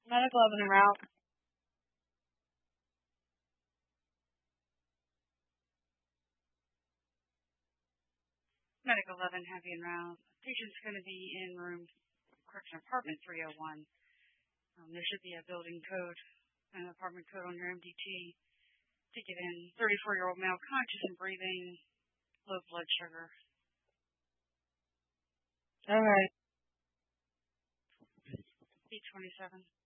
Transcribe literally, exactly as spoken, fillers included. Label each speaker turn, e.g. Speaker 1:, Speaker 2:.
Speaker 1: Medical eleven en route. Medical eleven heavy en route. Patient's going to be in room, correction, apartment three oh one. Um, there should be a building code, an apartment code on your M D T to get in. thirty-four-year-old male, conscious and breathing, low blood sugar.
Speaker 2: All right.
Speaker 1: B twenty-seven.